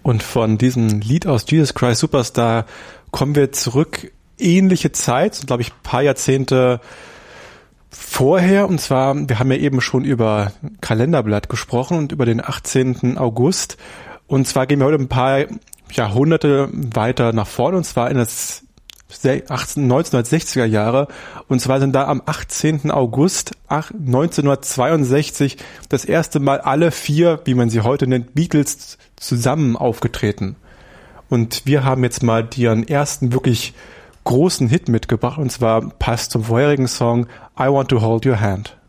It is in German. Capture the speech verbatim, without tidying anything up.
Und von diesem Lied aus Jesus Christ Superstar kommen wir zurück, ähnliche Zeit, glaube ich, ein paar Jahrzehnte vorher. Und zwar, wir haben ja eben schon über Kalenderblatt gesprochen und über den achtzehnten August. Und zwar gehen wir heute ein paar Jahrhunderte weiter nach vorne, und zwar in das neunzehnhundertsechziger Jahre. Und zwar sind da am achtzehnten August neunzehnhundertzweiundsechzig das erste Mal alle vier, wie man sie heute nennt, Beatles zusammen aufgetreten. Und wir haben jetzt mal ihren ersten wirklich großen Hit mitgebracht, und zwar passt zum vorherigen Song I Want to Hold Your Hand.